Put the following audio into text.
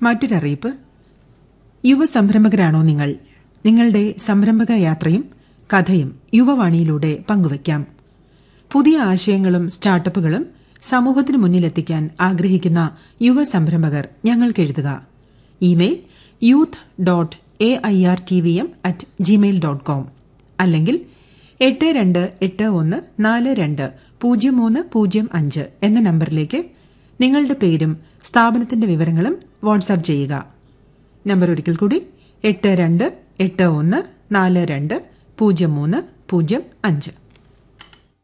മറ്റൊരറിയിപ്പ്. യുവസംരംഭകരാണോ നിങ്ങൾ? നിങ്ങളുടെ സംരംഭക യാത്രയും കഥയും യുവവാണിയിലൂടെ പങ്കുവയ്ക്കാം. പുതിയ ആശയങ്ങളും സ്റ്റാർട്ടപ്പുകളും സമൂഹത്തിനു മുന്നിലെത്തിക്കാൻ ആഗ്രഹിക്കുന്ന യുവസംരംഭകർ ഞങ്ങൾക്ക് എഴുതുക. ഇമെയിൽ youth.airtvm@gmail.com അല്ലെങ്കിൽ 8281420305 എന്ന നമ്പറിലേക്ക് നിങ്ങളുടെ പേരും സ്ഥാപനത്തിന്റെ വിവരങ്ങളും വാട്സാപ്പ് ചെയ്യുക. നമ്പർ ഒരിക്കൽ കൂടി 8281420305.